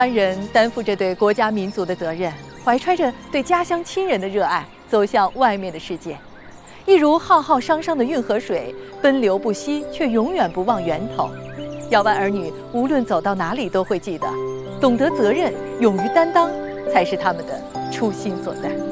湾人担负着对国家民族的责任，怀揣着对家乡亲人的热爱，走向外面的世界。一如浩浩汤汤的运河水，奔流不息，却永远不忘源头。遥湾儿女无论走到哪里，都会记得，懂得责任，勇于担当，才是他们的初心所在。